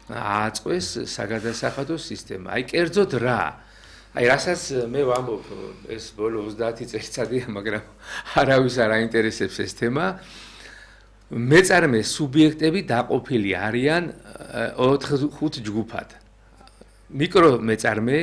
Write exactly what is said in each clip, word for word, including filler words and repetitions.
ააწყვეს საგადასახადო სისტემა. აი კერძოდ რა? აი რასაც მე ვამბობ ეს ბოლო ოცდაათი წელიწადია, მაგრამ არავის არ აინტერესებს ეს თემა. მეწარმე სუბიექტები დაყოფილი არიან ოთხ ხუთ ჯგუფად. მიკრო მეწარმე,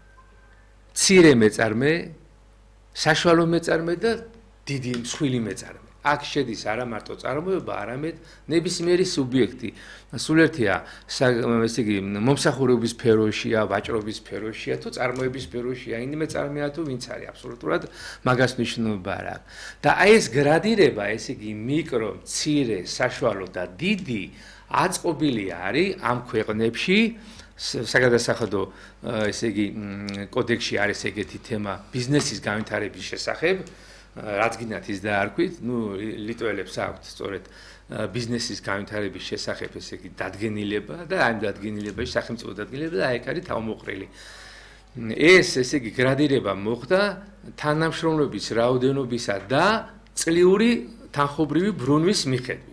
მცირე მეწარმე, საშუალო მეწარმე და დიდი მსხვილი მეწარმე. აქ შედის არა მარტო წარმოება, არამედ ნებისმიერი სუბიექტი. სულ ერთია, ესე იგი, მომსახურების სფეროშია, ვაჭრობის სფეროშია თუ წარმოების სფეროშია, იმ მეწარმეა თუ ვინც არის, აბსოლუტურად მაგას მნიშვნელობა არ აქვს. და აი ეს გრადირება, ესე იგი, მიკრო, მცირე, საშუალო და დიდი აწყობილი არის ამ ქვეყნებში საგადასახადო, ესე იგი, კოდექსში არის ეგეთი თემა ბიზნესის განვითარების შესახებ. რაც გინდათ ის დაარქვით, ნუ ლიტველებს აქვთ სწორედ ბიზნესის განვითარების შესახებ ესე იგი დადგენილება და ამ დადგენილებაში სახელმწიფო დადგენილება და აქ არის თავმოყრილი. ეს ესე იგი გრადირება მოხდა თანამშრომლობის რაოდენობისა და წლიური თანხობრივი ბრუნვის მიხედვით.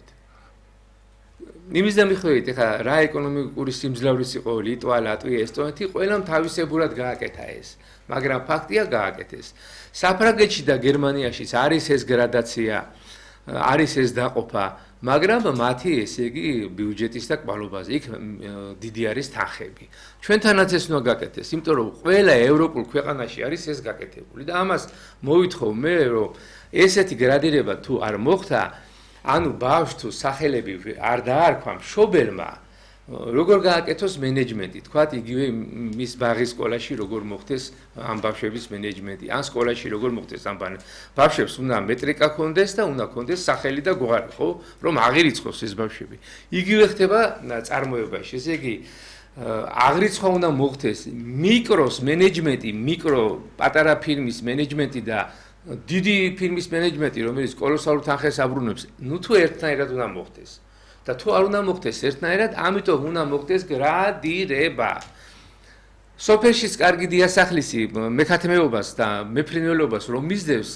იმის და მიხედვით, ეხლა რა ეკონომიკური სიმძლავრიც იყო ლიტვა, ლატვია, ესტონეთი, ყველამ თავისებურად გააკეთა ეს. მაგრამ ფაქტია გააკეთეს. საფრანგეთში და გერმანიაშიც არის ეს გრადაცია, არის ეს დაყოფა, მაგრამ მათი ესე იგი ბიუჯეტის და კვალობაზე იქ დიდი არის თანხები. ჩვენთანაც ეს უნდა გაკეთდეს, იმიტომ რომ ყველა ევროპულ ქვეყანაში არის ეს გაკეთებული და ამას მოვითხოვ მე, რომ ესეთი გრადირება თუ არ მოხდა, ანუ ბავშვს თუ სახელები არ დაარქვა მშობელმა, როგორ გააკეთოს მენეჯმენტი, თქვათ იგივე მის ბაღის სკოლაში როგორ მოხდეს ამ ბავშვების მენეჯმენტი, ან სკოლაში როგორ მოხდეს ამ ბავშვებს უნდა მეტრიკა ჰქონდეს და უნდა ჰქონდეს სახელი და გვარი, ხო, რომ აღირიცხოს ეს ბავშვები. იგივე ხდება წარმოებაში, ესე იგი აღრიცხვა უნდა მოხდეს მიკროს მენეჯმენტი, მიკრო პატარა ფირმის მენეჯმენტი და დიდი ფირმის მენეჯმენტი, რომელიც კოლოსალურ თანხებს აბრუნებს, ნუ თუ ერთნაირად უნდა მოხდეს. და თუ არ უნდა მოხდეს ერთნაირად, ამიტომ უნდა მოხდეს გრადირება. სოფელშიც კარგი დიასახლისი მექათმეობას და მეფრინველობას რომ მისდევს,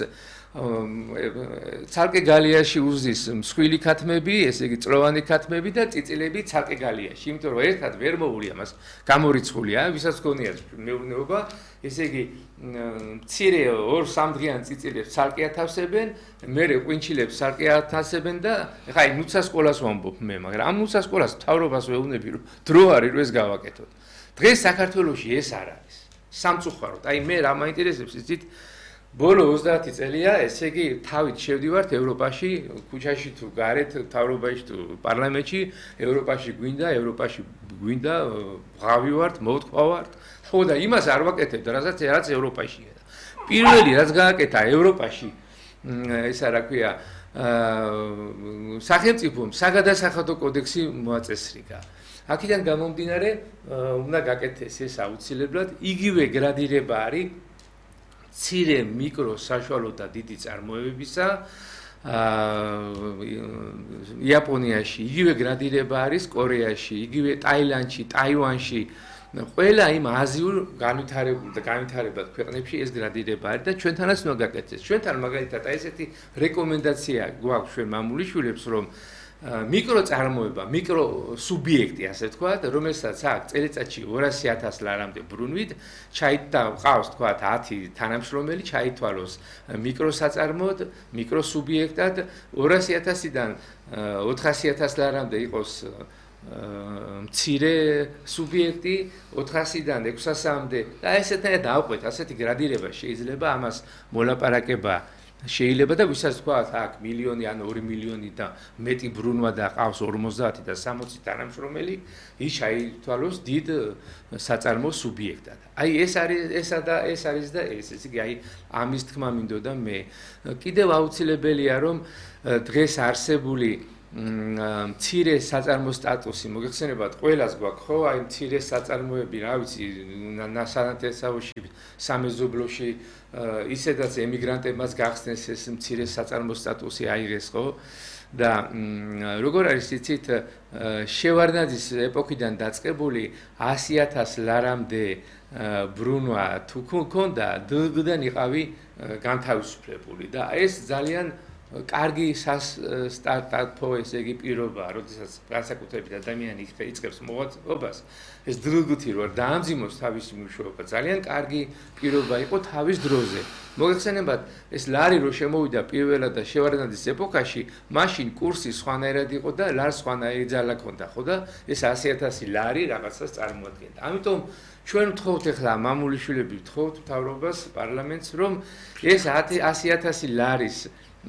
ცალკე გალიაში უზის მსხვილი ქათმები, ესე იგი წლოვანი ქათმები და წიწილები ცალკე გალიაში, იმიტომ რომ ერთად ვერ მოუვლია მას გამორიცხულია, ვისაც გქონია მეურნეობა, ესე იგი მცირე ორ სამ დღიან წიწილებს ცალკე ათავსებენ, მერე ყვინჩილებს ცალკე ათავსებენ და ეხა აი ნუცა სკოლას ვამბობ მე, მაგრამ ამ ნუცა სკოლას მთავრობას ვეუბნები, რომ დრო არის რომ ეს გავაკეთოთ. დღეს საქართველოში ეს არ არის. სამწუხაროდ, აი მე რა მაინტერესებს იცით ბოლო ოცდაათი წელია, ესე იგი თავით შევდივართ ევროპაში, ქუჩაში თუ გარეთ, მთავრობაში თუ პარლამენტში, ევროპაში გვინდა, ევროპაში გვინდა, ვღავი ვართ, მოვთქვა ვართ. ხო და იმას არ ვაკეთებ და რასაც რაც ევროპაშია. პირველი რაც გააკეთა ევროპაში, ესა რა ქვია, სახელმწიფომ საგადასახადო კოდექსი მოაწესრიგა. აქედან გამომდინარე, უნდა გაკეთდეს ეს აუცილებლად, იგივე გრადირება არის მცირე, მიკრო, საშუალო და დიდი წარმოებებისა. იაპონიაში იგივე გრადირება არის, კორეაში, იგივე ტაილანდში, ტაივანში, ყველა იმ აზიურ განვითარებულ და განვითარებად ქვეყნებში ეს გრადირება არის და ჩვენთანაც უნდა გაკეთდეს. ჩვენთან მაგალითად აი ესეთი რეკომენდაცია გვაქვს ჩვენ მამულიშვილებს, რომ მიკრო წარმოება, მიკრო სუბიექტი, ასე ვთქვათ, რომელსაც აქვს წელიწადში ორასი ათას ლარამდე ბრუნვით, ჩაიტა ყავს ვთქვათ ათი თანამშრომელი, ჩაითვალოს მიკრო საწარმოდ, მიკრო სუბიექტად, ორასი ათასიდან ოთხასი ათას ლარამდე იყოს მცირე სუბიექტი, ოთხასიდან ექვსასამდე და ესეთნაირად დავყვეთ, ასეთი გრადირება შეიძლება ამას მოლაპარაკება შეიძლება და ვისაც თქვათ აქ მილიონი ან ორი მილიონი და მეტი ბრუნვა და ყავს ორმოცდაათი და სამოცი თანამშრომელი, ის შეითვალოს დიდ საწარმო სუბიექტად. აი ეს არის ესა და ეს არის და ეს, ესე იგი აი ამის თქმა მინდოდა მე. კიდევ აუცილებელია რომ დღეს არსებული მცირე საწარმო სტატუსი მოგეხსენებათ, ყველას გვაქვს ხო, აი მცირე საწარმოები, რა ვიცი, სანათესაოში, სამეზობლოში, ისედაც ემიგრანტებმაც გახსნეს ეს მცირე საწარმო სტატუსი აიღეს ხო და როგორ არის იცით, შევარდნაძის ეპოქიდან დაწყებული ასი ათას ლარამდე ბრუნვა თუ ქონდა, დღიდან იყავი განთავისუფლებული და ეს ძალიან კარგი სტარტაპო ესე იგი პირობაა, როდესაც განსაკუთრებით ადამიანი იწყებს მოღვაწეობას, ეს დროებით რო დაამძიმოს თავისი მუშაობა, ძალიან კარგი პირობა იყო თავის დროზე. მოგეხსენებათ, ეს ლარი რო შემოვიდა პირველად და შევარდნაძის ეპოქაში, მაშინ კურსი სხვანაირად იყო და ლარს სხვანაირი ძალა ჰქონდა, ხო და ეს ასი ათასი ლარი რაღაცას წარმოადგენდა. ამიტომ ჩვენ ვთხოვთ ახლა მამულიშვილები ვთხოვთ მთავრობას, პარლამენტს, რომ ეს ასი ათასი ლარის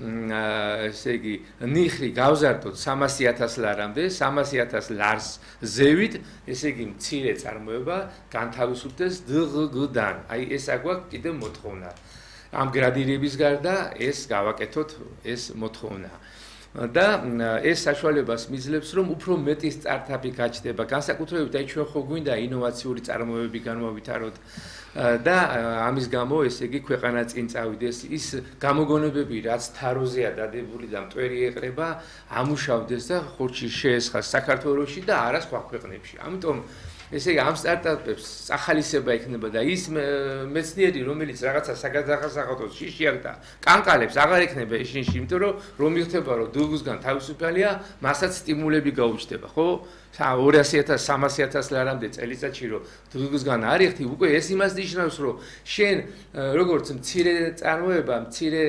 ესე იგი ნიხრი გავზარდოთ სამასი ათას ლარამდე, სამასი ათას ლარს ზევით, ესე იგი მცირე წარმოება განთავისუფლდეს დღგ-დან. აი ეს აგვაქვს კიდევ მოთხოვნა. ამ გრადირების გარდა ეს გავაკეთოთ ეს მოთხოვნა. და ეს საშუალებას მიძლებს, რომ უფრო მეტი სტარტაპი გაჩნდება, განსაკუთრებით აი ჩვენ ხო გვინდა ინოვაციური წარმოებები განმოვითაროთ და ამის გამო ესე იგი ქვეყანა წინ წავიდეს, ის გამოგონებები, რაც თაროზეა დადებული და მტვერი ეყრება, ამუშავდეს და ხორცში შეესხას საქართველოში და არა სხვა ქვეყნებში. ამიტომ ესე იგი ამ სტარტაპებს სახალისება ექნება და ის მეცნიერი, რომელიც რაღაცა საგადახასახათოს შიში აქვს და კანკალებს აღარ ექნება შინში, იმიტომ რომ რომ იხდება რომ დუგუსგან თავისუფალია, მასაც სტიმულები გაუჩნდება, ხო? ორასი ათას, სამასი ათას ლარამდე წელიწადში რომ დუგუსგან არ იხდი, უკვე ეს იმას ნიშნავს, რომ შენ როგორც მცირე წარმოება, მცირე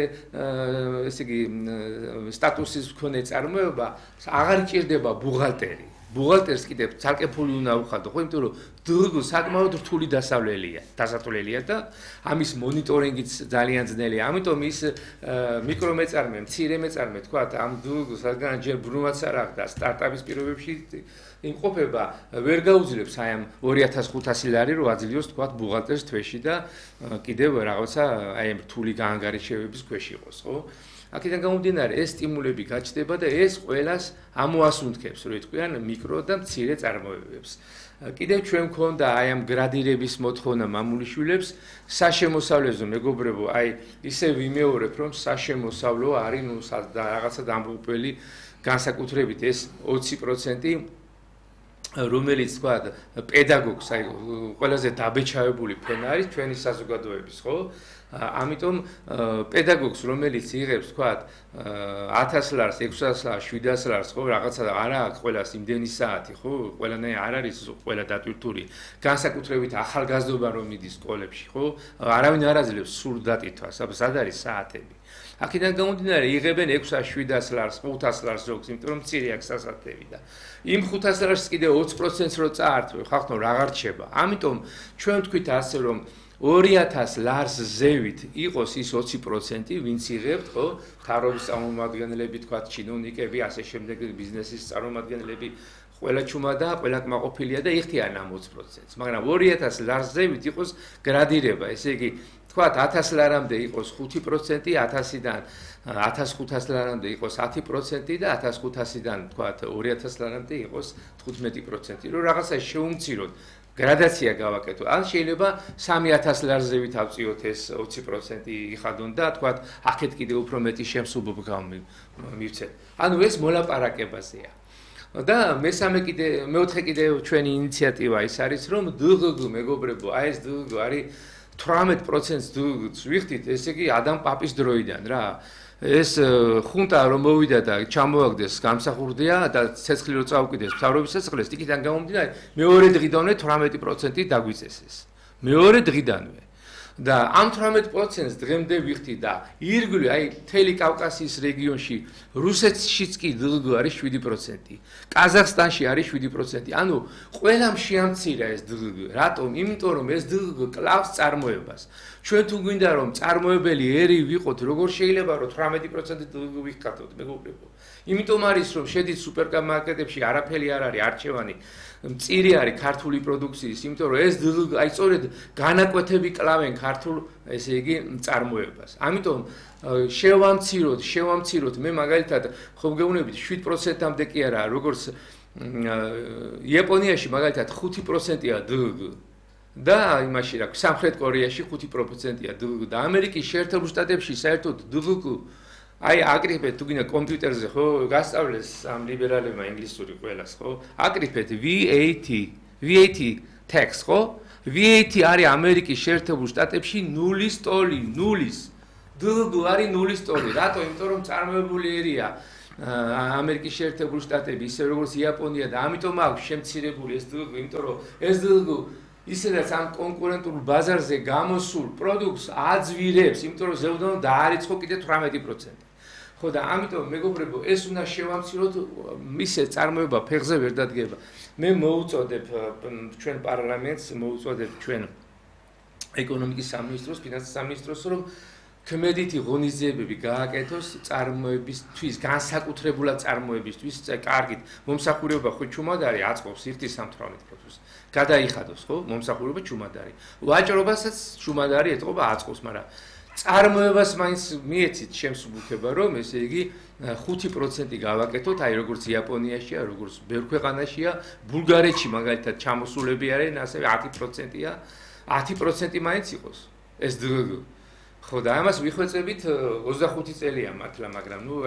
ესე იგი სტატუსის მქონე წარმოება აღარ ჭირდება ბუღალტერი. ბუღალტერს კიდევ ცალკე ფული უნდა უხადო, ხო, იმიტომ რომ დღგ საკმაოდ რთული დასავლელია, დასათვლელია და ამის მონიტორინგიც ძალიან ძნელია. ამიტომ ის მიკრომეწარმე, მცირე მეწარმე, თქვა, ამ დღგ-ს რადგან ჯერ ბრუნვაც არ აქვს და სტარტაპის პირობებში იმყოფება, ვერ გაუძლებს აი ამ ორი ათას ხუთასი ლარი რო აძლიოს, თქვა, ბუღალტერს თვეში და კიდევ რაღაცა აი ამ რთული გაანგარიშებების ქვეშ იყოს, ხო? აქედან გამომდინარე, ეს სტიმულები გაჩნდება და ეს ყველას ამოასუნთქებს, რო იტყვიან მიკრო და მცირე წარმოებებს. კიდევ ჩვენ გვქონდა აი ამ გრადირების მოთხოვნა მამულიშვილებს, საშემოსავლეზე მეგობრებო, აი ისე ვიმეორებ, რომ საშემოსავლო არის ნუ რაღაცა დამღუპველი განსაკუთრებით ეს ოცი პროცენტი რომელიც თქვა პედაგოგს, აი ყველაზე დაბეჭავებული ფენა არის ჩვენი საზოგადოების, ხო? ამიტომ პედაგოგს, რომელიც იღებს, თქვა, ათას ლარს, ექვსას ლარს, შვიდას ლარს, ხო, რაღაცა არა აქვს ყველას იმდენი საათი, ხო? ყველანაირი არ არის ყველა დატვირთული. განსაკუთრებით ახალგაზრდობა რომ მიდის სკოლებში, ხო? არავინ არ აძლევს სრულ დატვირთვას, სად არის საათები. აქედან გამომდინარე, იღებენ ექვსას, შვიდას ლარს, ხუთას ლარს ზოგს, იმიტომ რომ მცირე აქვს სასათები და იმ ხუთას ლარს კიდე ოცი პროცენტს რო წაართვე, ხახნო აღარ რჩება. ამიტომ ჩვენ ვთქვით ასე, რომ ორი ათას ლარს ზევით იყოს ის ოცი პროცენტი, ვინც იღებთ, ხო? მთავრობის წარმომადგენლები, თქვა, ჩინოვნიკები, ასე შემდეგ ბიზნესის წარმომადგენლები, ყველა ჩუმა და ყველა კმაყოფილია და იხდიან ამ ოცი პროცენტს. მაგრამ ორი ათას ლარს ზევით იყოს გრადირება, ესე იგი თქვათ ათას ლარამდე იყოს ხუთი პროცენტი, ათასიდან ათას ხუთას ლარამდე იყოს ათი პროცენტი და ათას ხუთასიდან თქვათ ორი ათას ლარამდე იყოს თხუთმეტი პროცენტი. რომ რაღაცა შეუმციროთ, გრადაცია გავაკეთო. ან შეიძლება სამი ათას ლარზევით ავწიოთ ეს ოცი პროცენტი იხადონ და თქვათ აქეთ კიდე უფრო მეტი შემსუბუქ გამივცეთ. ანუ ეს მოლაპარაკებაზეა. და მესამე კიდე მეოთხე კიდე ჩვენი ინიციატივა ის არის, რომ დღგ მეგობრებო, აი ეს დღგ არის თვრამეტ პროცენტს დღგ-ს ვიხდით, ესე იგი ადამ პაპის დროიდან რა. ეს ხუნტა რომ მოვიდა და ჩამოაგდეს გამსახურდია და ცეცხლი რო წაუკიდეს მთავრობის ცეცხლს, იქიდან გამომდინარე მეორე დღიდანვე თვრამეტი პროცენტი დაგვიწეს ეს. მეორე დღიდანვე. და ამ თვრამეტ პროცენტს დღემდე ვიხდი და ირგვლივ აი მთელი კავკასიის რეგიონში, რუსეთშიც კი დღგ არის შვიდი პროცენტი. ყაზახსტანში არის შვიდი პროცენტი. ანუ ყველამ შეამცირა ეს დღგ. რატომ? იმიტომ რომ ეს დღგ კლავს წარმოებას. ჩვენ თუ გვინდა რომ წარმოებელი ერი ვიყოთ, როგორ შეიძლება რომ თვრამეტი პროცენტი დღგ ვიხატოთ, მეგობრებო? იმიტომ არის რომ შედით სუპერმარკეტებში არაფერი არ არის არჩევანი. მწირი არის ქართული პროდუქციის, იმიტომ რომ ეს დღგ აი სწორედ განაკვეთები კლავენ ქართულ, ესე იგი, წარმოებას. ამიტომ შევამციროთ, შევამციროთ, მე მაგალითად ხომ გეუბნებით შვიდ პროცენტამდე კი არა, როგორც იაპონიაში მაგალითად ხუთი პროცენტია დღგ. და იმაში რა, სამხრეთ კორეაში ხუთი პროცენტია დღგ და ამერიკის შეერთებულ შტატებში საერთოდ დღგ აი აკრიფეთ თუ გინდა კომპიუტერზე ხო გასწავლეს ამ ლიბერალებმა ინგლისური ყველას ხო აკრიფეთ V A T V A T tax ხო V A T არის ამერიკის შეერთებულ შტატებში ნულის ტოლი ნულის დგ არის ნულის ტოლი. რატო? იმიტომ რომ წარმოებული ერია ამერიკის შეერთებული შტატები, ისე როგორც იაპონია და ამიტომ აქვს შემცირებული ეს დგ, იმიტომ რომ ეს დგ ისედაც ამ კონკურენტულ ბაზარზე გამოსულ პროდუქტს აძვირებს, იმიტომ რომ ზევდანო დაარიცხო კიდე თვრამეტი პროცენტი. ხო და ამიტომ მეგობრებო, ეს უნდა შევამციროთ, მისე წარმოება ფეხზე ვერ დადგება. მე მოუწოდებ ჩვენ პარლამენტს, მოუწოდებ ჩვენ ეკონომიკის სამინისტროს, ფინანსის სამინისტროს, რომ ქმედითი ღონისძიებები გააკეთოს წარმოებისთვის, განსაკუთრებულად წარმოებისთვის, კარგით, მომსახურება ხო ჩუმად არის, აწყობს ერთი სამთვრამეტ პროცენტს. გადაიხადოს, ხო? მომსახურება ჩუმად არის. ვაჭრობასაც ჩუმად არის, ეთყობა აწყობს, მაგრამ წარმოებას მაინც მიეცით შემსუბუქება, რომ ესე იგი ხუთი პროცენტი გავაკეთოთ, აი როგორც იაპონიაშია, როგორც ბევრ ქვეყანაშია, ბულგარეთში მაგალითად ჩამოსულები არიან, ასევე ათი პროცენტია, ათი პროცენტი მაინც იყოს ეს დგ. ხო და ამას ვიხვეწებით ოცდახუთი წელია მართლა, მაგრამ ნუ